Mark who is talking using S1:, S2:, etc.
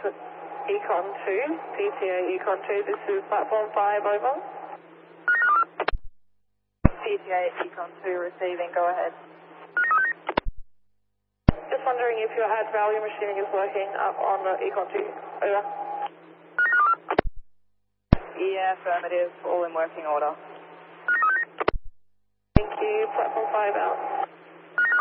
S1: Econ 2, PTA Econ 2, this is platform 5, over. PTA Econ 2 receiving, go ahead. Just wondering if your add value machining is working up on the Econ 2, over. Yeah, affirmative, all in working order. Thank you, platform 5 out.